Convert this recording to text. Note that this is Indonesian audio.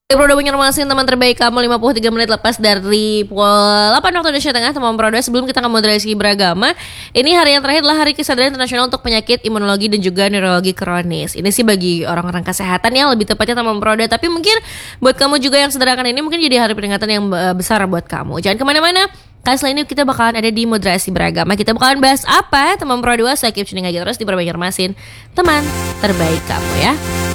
Prodo Banjarmasin, teman terbaik kamu 53 menit lepas dari pukul 8 waktu Indonesia Tengah. Teman Prodo, sebelum kita ke moderasi beragama, ini hari yang terakhir adalah Hari Kesadaran Internasional untuk Penyakit Imunologi dan juga Neurologi Kronis. Ini sih bagi orang-orang kesehatan ya, lebih tepatnya teman Prodo. Tapi mungkin buat kamu juga yang sederakan ini mungkin jadi hari peringatan yang besar buat kamu. Jangan kemana-mana, karena setelah ini kita bakalan ada di moderasi beragama. Kita bakalan bahas apa teman Prodo? Saya keep tuning aja terus di Prodo Banjarmasin, teman terbaik kamu ya.